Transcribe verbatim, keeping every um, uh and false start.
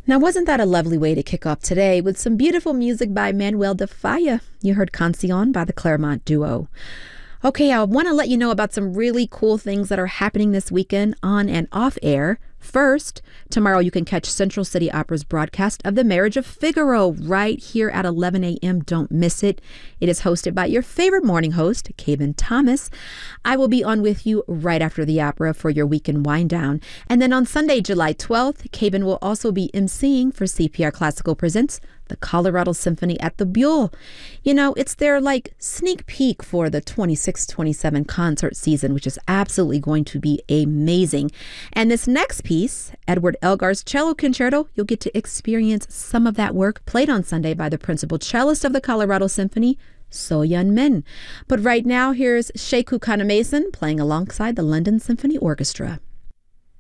Now, wasn't that a lovely way to kick off today with some beautiful music by Manuel de Falla? You heard Cancion by the Claremont Duo. Okay, I want to let you know about some really cool things that are happening this weekend on and off air. First, tomorrow you can catch Central City Opera's broadcast of The Marriage of Figaro right here at eleven a.m. Don't miss it. It is hosted by your favorite morning host, Kaven Thomas. I will be on with you right after the opera for your weekend wind down. And then on Sunday, July twelfth, Kaven will also be emceeing for C P R Classical Presents the Colorado Symphony at the Buell. You know, it's their like sneak peek for the twenty-six twenty-seven concert season, which is absolutely going to be amazing. And this next piece, Edward Elgar's Cello Concerto, you'll get to experience some of that work played on Sunday by the principal cellist of the Colorado Symphony, So-Yun Min. But right now, here's Sheku Kanemason playing alongside the London Symphony Orchestra.